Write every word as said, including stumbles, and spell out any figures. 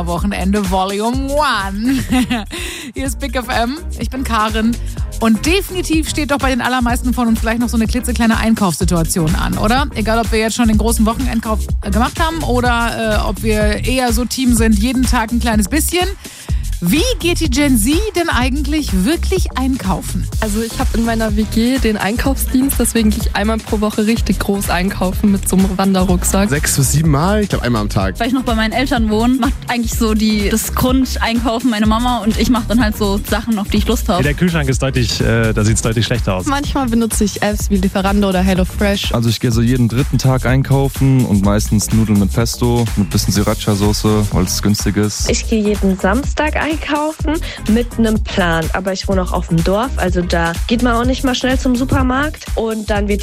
Wochenende Volume eins. Hier ist Big F M, ich bin Karin und definitiv steht doch bei den allermeisten von uns gleich noch so eine klitzekleine Einkaufssituation an, oder? Egal, ob wir jetzt schon den großen Wochenendkauf gemacht haben oder äh, ob wir eher so Team sind, jeden Tag ein kleines bisschen. Wie geht die Gen Z denn eigentlich wirklich einkaufen? Also ich habe in meiner W G den Einkaufsdienst, deswegen gehe ich einmal pro Woche richtig groß einkaufen mit so einem Wanderrucksack. Sechs bis sieben Mal, ich glaube einmal am Tag. Weil ich noch bei meinen Eltern wohne, macht eigentlich so die, das Grundeinkaufen meine Mama und ich mache dann halt so Sachen, auf die ich Lust habe. Der Kühlschrank ist deutlich, äh, da sieht es deutlich schlechter aus. Manchmal benutze ich Apps wie Lieferando oder HelloFresh. Also ich gehe so jeden dritten Tag einkaufen und meistens Nudeln mit Pesto, mit bisschen Sriracha-Soße, weil es günstig ist. Ich gehe jeden Samstag einkaufen mit einem Plan, aber ich wohne auch auf dem Dorf, also da geht man auch nicht mal schnell zum Supermarkt und dann wird